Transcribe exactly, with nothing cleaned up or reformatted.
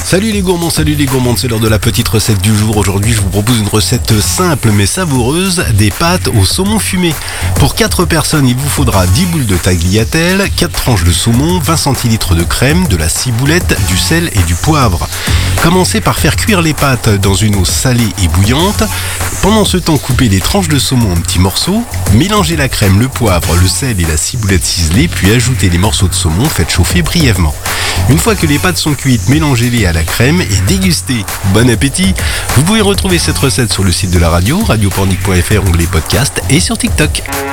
Salut les gourmands, salut les gourmandes, c'est l'heure de la petite recette du jour. Aujourd'hui, je vous propose une recette simple mais savoureuse, des pâtes au saumon fumé. Pour quatre personnes, il vous faudra dix boules de tagliatelle, quatre tranches de saumon, vingt centilitres de crème, de la ciboulette, du sel et du poivre. Commencez par faire cuire les pâtes dans une eau salée et bouillante. Pendant ce temps, coupez les tranches de saumon en petits morceaux, mélangez la crème, le poivre, le sel et la ciboulette ciselée, puis ajoutez les morceaux de saumon, faites chauffer brièvement. Une fois que les pâtes sont cuites, mélangez-les à la crème et dégustez. Bon appétit! Vous pouvez retrouver cette recette sur le site de la radio, radio pornic point f r, onglet podcast et sur TikTok.